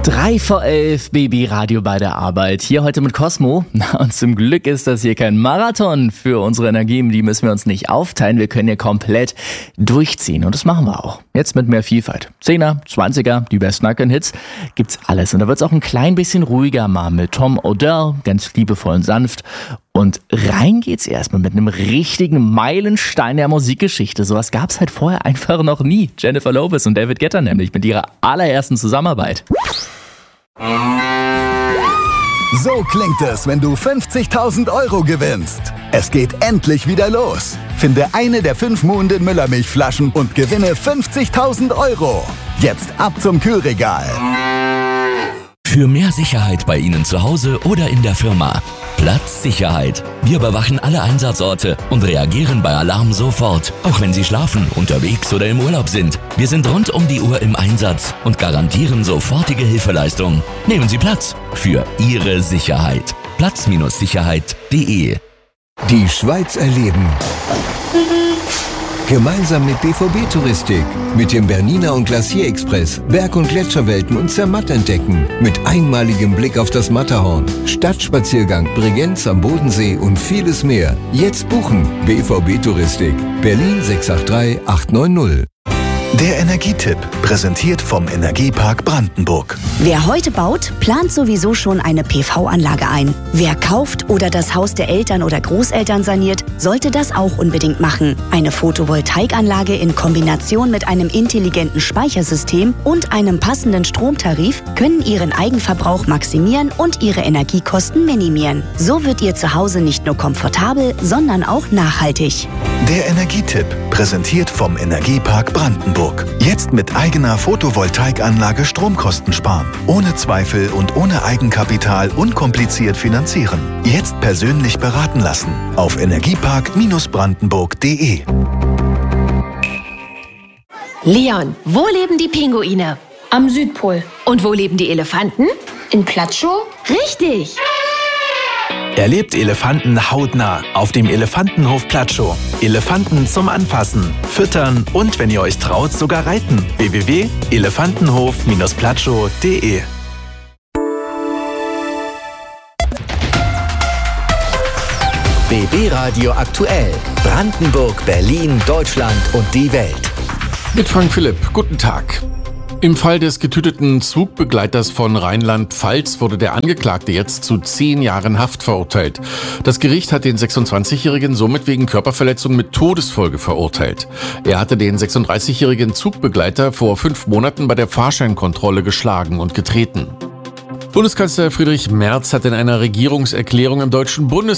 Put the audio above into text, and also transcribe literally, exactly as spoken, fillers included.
drei vor elf, Baby-Radio bei der Arbeit. Hier heute mit Cosmo. Na, und zum Glück ist das hier kein Marathon. Für unsere Energien, die müssen wir uns nicht aufteilen. Wir können hier komplett durchziehen. Und das machen wir auch. Jetzt mit mehr Vielfalt. Zehner, Zwanziger, die besten Icon-Hits. Gibt's alles. Und da wird's auch ein klein bisschen ruhiger mal mit Tom Odell. Ganz liebevoll und sanft. Und rein geht's erstmal mit einem richtigen Meilenstein der Musikgeschichte. Sowas gab's halt vorher einfach noch nie. Jennifer Lopez und David Guetta nämlich mit ihrer allerersten Zusammenarbeit. So klingt es, wenn du fünfzigtausend Euro gewinnst. Es geht endlich wieder los. Finde eine der fünf Muhnden Müllermilchflaschen und gewinne fünfzigtausend Euro. Jetzt ab zum Kühlregal. Für mehr Sicherheit bei Ihnen zu Hause oder in der Firma. Platzsicherheit. Wir überwachen alle Einsatzorte und reagieren bei Alarm sofort, auch wenn Sie schlafen, unterwegs oder im Urlaub sind. Wir sind rund um die Uhr im Einsatz und garantieren sofortige Hilfeleistung. Nehmen Sie Platz für Ihre Sicherheit. Platz Sicherheit punkt de. Die Schweiz erleben. Gemeinsam mit B V B-Touristik, mit dem Bernina und Glacier Express, Berg- und Gletscherwelten und Zermatt entdecken, mit einmaligem Blick auf das Matterhorn, Stadtspaziergang, Bregenz am Bodensee und vieles mehr. Jetzt buchen. B V B-Touristik, Berlin sechs acht drei acht neun null. Der Energietipp, präsentiert vom Energiepark Brandenburg. Wer heute baut, plant sowieso schon eine P V-Anlage ein. Wer kauft oder das Haus der Eltern oder Großeltern saniert, sollte das auch unbedingt machen. Eine Photovoltaikanlage in Kombination mit einem intelligenten Speichersystem und einem passenden Stromtarif können Ihren Eigenverbrauch maximieren und Ihre Energiekosten minimieren. So wird Ihr Zuhause nicht nur komfortabel, sondern auch nachhaltig. Der Energietipp, präsentiert vom Energiepark Brandenburg. Jetzt mit eigener Photovoltaikanlage Stromkosten sparen. Ohne Zweifel und ohne Eigenkapital unkompliziert finanzieren. Jetzt persönlich beraten lassen. Auf energiepark Brandenburg punkt de. Leon, wo leben die Pinguine? Am Südpol. Und wo leben die Elefanten? In Platschow? Richtig! Erlebt Elefanten hautnah auf dem Elefantenhof Platschow. Elefanten zum Anfassen, Füttern und, wenn ihr euch traut, sogar reiten. w w w punkt elefantenhof platschow punkt de. B B-Radio aktuell. Brandenburg, Berlin, Deutschland und die Welt. Mit Frank Philipp. Guten Tag. Im Fall des getöteten Zugbegleiters von Rheinland-Pfalz wurde der Angeklagte jetzt zu zehn Jahren Haft verurteilt. Das Gericht hat den sechsundzwanzigjährigen somit wegen Körperverletzung mit Todesfolge verurteilt. Er hatte den sechsunddreißigjährigen Zugbegleiter vor fünf Monaten bei der Fahrscheinkontrolle geschlagen und getreten. Bundeskanzler Friedrich Merz hat in einer Regierungserklärung im Deutschen Bundestag